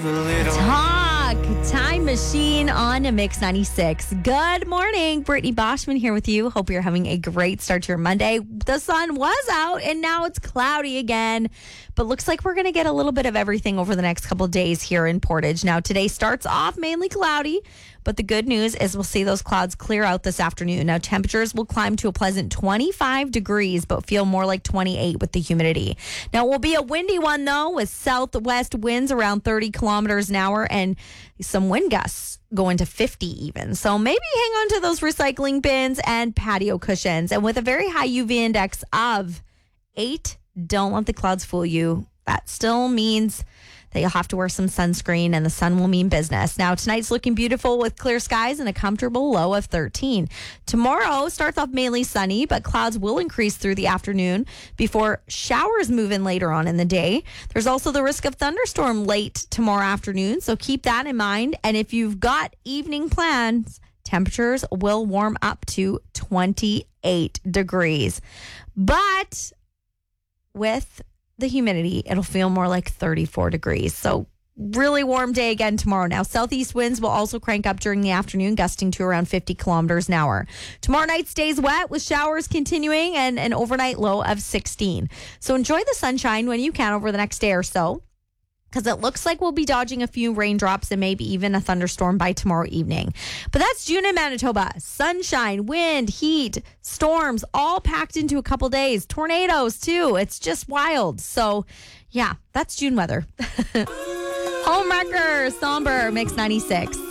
Talk Time Machine on a Mix 96. Good morning. Brittany Boschman here with you. Hope you're having a great start to your Monday. The sun was out and now it's cloudy again, but looks like we're going to get a little bit of everything over the next couple of days here in Portage. Now, today starts off mainly cloudy, but the good news is we'll see those clouds clear out this afternoon. Now, temperatures will climb to a pleasant 25 degrees, but feel more like 28 with the humidity. Now, it will be a windy one, though, with southwest winds around 30 kilometers an hour and some wind gusts going to 50 even. So maybe hang on to those recycling bins and patio cushions. And with a very high UV index of 8, don't let the clouds fool you. That still means that you'll have to wear some sunscreen and the sun will mean business. Now, tonight's looking beautiful with clear skies and a comfortable low of 13. Tomorrow starts off mainly sunny, but clouds will increase through the afternoon before showers move in later on in the day. There's also the risk of thunderstorm late tomorrow afternoon, so keep that in mind. And if you've got evening plans, temperatures will warm up to 28 degrees. But with the humidity, it'll feel more like 34 degrees. So really warm day again tomorrow. Now, southeast winds will also crank up during the afternoon, gusting to around 50 kilometers an hour. Tomorrow night stays wet with showers continuing and an overnight low of 16. So enjoy the sunshine when you can over the next day or so, because it looks like we'll be dodging a few raindrops and maybe even a thunderstorm by tomorrow evening. But that's June in Manitoba. Sunshine, wind, heat, storms, all packed into a couple days. Tornadoes, too. It's just wild. So, yeah, that's June weather. Homewrecker, somber, Mix 96.